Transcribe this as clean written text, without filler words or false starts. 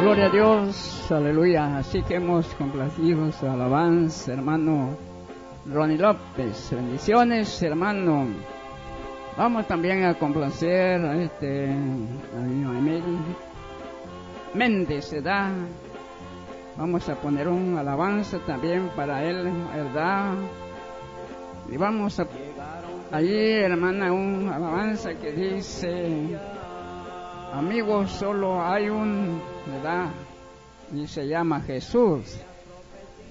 Gloria a Dios, aleluya. Así que hemos complacido su alabanza, hermano Ronnie López. Bendiciones, hermano. Vamos también a complacer a Emil Méndez, ¿verdad? Vamos a poner un alabanza también para él, ¿verdad? Y vamos a allí, hermana, un alabanza que dice: amigos, solo hay un, ¿verdad? Y se llama Jesús.